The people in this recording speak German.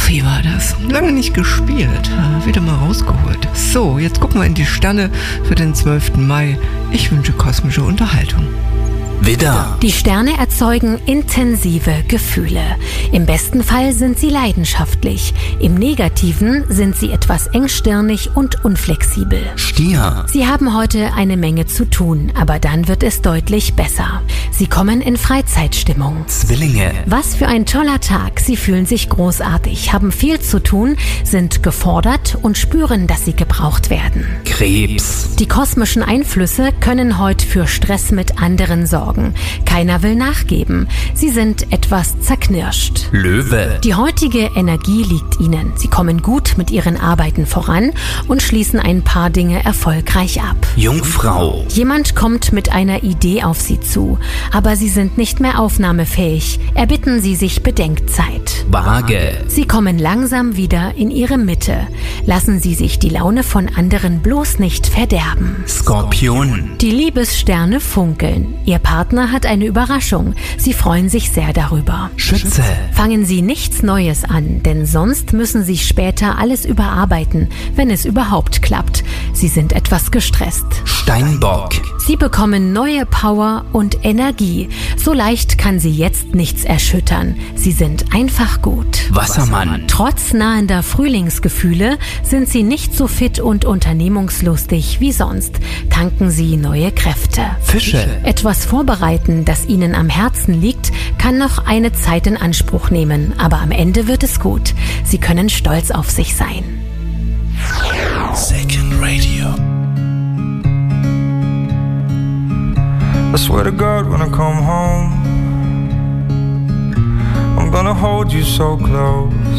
Ach, wie war das? Lange nicht gespielt. Wieder mal rausgeholt. So, jetzt gucken wir in die Sterne für den 12. Mai. Ich wünsche kosmische Unterhaltung. Widder. Die Sterne erzeugen intensive Gefühle. Im besten Fall sind sie leidenschaftlich. Im Negativen sind sie etwas engstirnig und unflexibel. Stier. Sie haben heute eine Menge zu tun, aber dann wird es deutlich besser. Sie kommen in Freizeitstimmung. Zwillinge. Was für ein toller Tag. Sie fühlen sich großartig, haben viel zu tun, sind gefordert und spüren, dass sie gebraucht werden. Krebs. Die kosmischen Einflüsse können heute für Stress mit anderen sorgen. Keiner will nachgeben. Sie sind etwas zerknirscht. Löwe. Die heutige Energie liegt Ihnen. Sie kommen gut mit Ihren Arbeiten voran und schließen ein paar Dinge erfolgreich ab. Jungfrau. Jemand kommt mit einer Idee auf Sie zu, aber Sie sind nicht mehr aufnahmefähig. Erbitten Sie sich Bedenkzeit. Waage. Sie kommen langsam wieder in Ihre Mitte. Lassen Sie sich die Laune von anderen bloß nicht verderben. Skorpion. Die Liebessterne funkeln. Ihr Partner hat eine Überraschung. Sie freuen sich sehr darüber. Schütze. Fangen Sie nichts Neues an, denn sonst müssen Sie später alles überarbeiten, wenn es überhaupt klappt. Sie sind etwas gestresst. Steinbock. Sie bekommen neue Power und Energie. So leicht kann Sie jetzt nichts erschüttern. Sie sind einfach gut. Wassermann. Trotz nahender Frühlingsgefühle sind Sie nicht so fit und unternehmungslustig wie sonst. Tanken Sie neue Kräfte. Fische. Etwas vorbereiten, das Ihnen am Herzen liegt, kann noch eine Zeit in Anspruch nehmen, aber am Ende wird es gut. Sie können stolz auf sich sein. Second Radio. I swear to God when I come home, I'm gonna hold you so close.